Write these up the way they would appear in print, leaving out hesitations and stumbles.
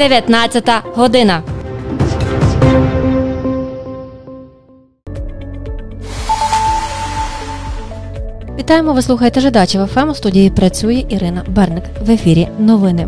19 година. Вітаємо, ви слухаєте Жидачів ФМ, у студії працює Ірина Берник. В ефірі новини.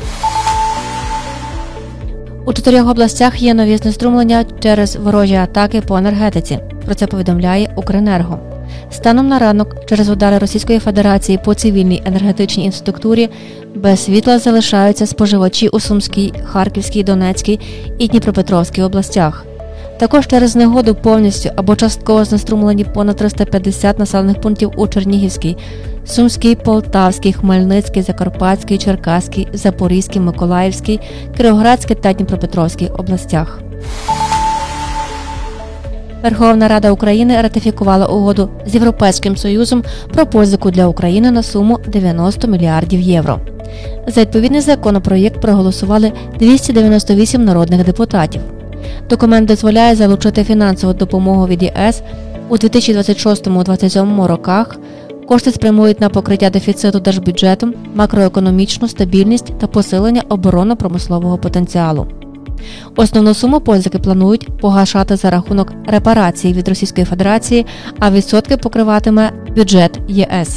У 4 областях є нові знеструмлення через ворожі атаки по енергетиці. Про це повідомляє Укренерго. Станом на ранок, через удари Російської Федерації по цивільній енергетичній інфраструктурі, без світла залишаються споживачі у Сумській, Харківській, Донецькій і Дніпропетровській областях. Також через негоду повністю або частково знеструмлені понад 350 населених пунктів у Чернігівській, Сумській, Полтавській, Хмельницькій, Закарпатській, Черкаській, Запорізькій, Миколаївській, Кіровоградській та Дніпропетровській областях. Верховна Рада України ратифікувала угоду з Європейським Союзом про позику для України на суму 90 мільярдів євро. За відповідний законопроєкт проголосували 298 народних депутатів. Документ дозволяє залучити фінансову допомогу від ЄС у 2026-2027 роках. Кошти спрямують на покриття дефіциту держбюджету, макроекономічну стабільність та посилення оборонно-промислового потенціалу. Основну суму позики планують погашати за рахунок репарацій від Російської Федерації, а відсотки покриватиме бюджет ЄС.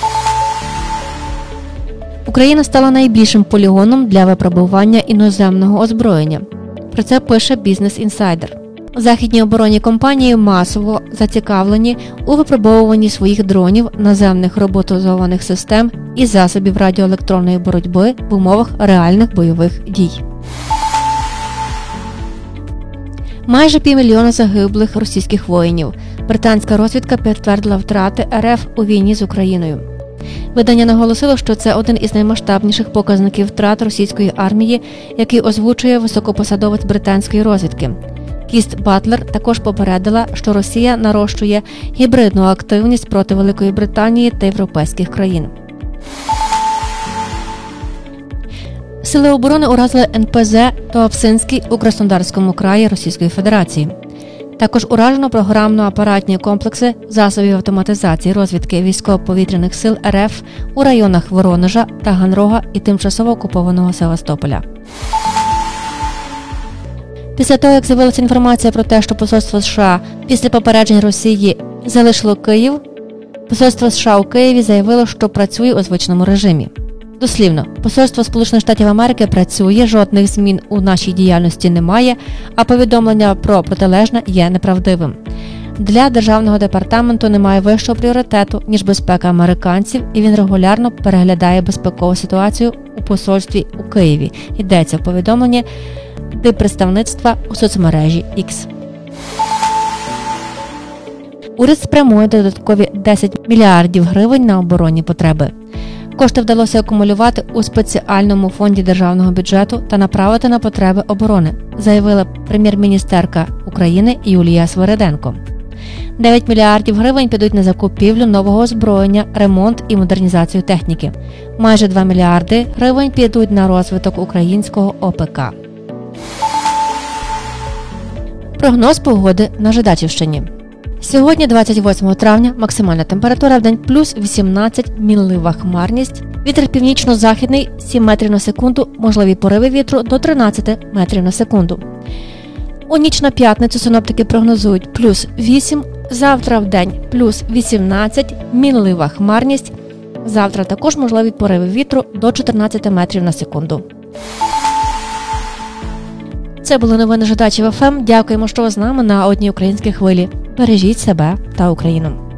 Україна стала найбільшим полігоном для випробування іноземного озброєння. Про це пише Business Insider. Західні оборонні компанії масово зацікавлені у випробовуванні своїх дронів, наземних роботизованих систем і засобів радіоелектронної боротьби в умовах реальних бойових дій. Майже 500 000 загиблих російських воїнів. Британська розвідка підтвердила втрати РФ у війні з Україною. Видання наголосило, що це один із наймасштабніших показників втрат російської армії, який озвучує високопосадовець британської розвідки. Кіст Батлер також попередила, що Росія нарощує гібридну активність проти Великої Британії та європейських країн. Сили оборони уразили НПЗ Туапсинський у Краснодарському краї Російської Федерації. Також уражено програмно-апаратні комплекси засобів автоматизації розвідки військово-повітряних сил РФ у районах Воронежа, Таганрога і тимчасово окупованого Севастополя. Після того, як з'явилася інформація про те, що посольство США після попереджень Росії залишило Київ, посольство США у Києві заявило, що працює у звичному режимі. Дослівно, посольство Сполучених Штатів Америки працює, жодних змін у нашій діяльності немає, а повідомлення про протилежне є неправдивим. Для Державного департаменту немає вищого пріоритету, ніж безпека американців, і він регулярно переглядає безпекову ситуацію у посольстві у Києві. Йдеться в повідомленні диппредставництва у соцмережі X. Уряд спрямує додаткові 10 мільярдів гривень на оборонні потреби. Кошти вдалося акумулювати у спеціальному фонді державного бюджету та направити на потреби оборони, заявила прем'єр-міністерка України Юлія Свириденко. 9 мільярдів гривень підуть на закупівлю нового озброєння, ремонт і модернізацію техніки. Майже 2 мільярди гривень підуть на розвиток українського ОПК. Прогноз погоди на Жидачівщині. Сьогодні, 28 травня, максимальна температура в день плюс 18, мінлива хмарність, вітер північно-західний 7 метрів на секунду, можливі пориви вітру до 13 метрів на секунду. У ніч на п'ятницю синоптики прогнозують плюс 8, завтра в день плюс 18, мінлива хмарність, завтра також можливі пориви вітру до 14 метрів на секунду. Це були новини Жидачів ФМ. Дякуємо, що ви з нами на одній українській хвилі. Бережіть себе та Україну.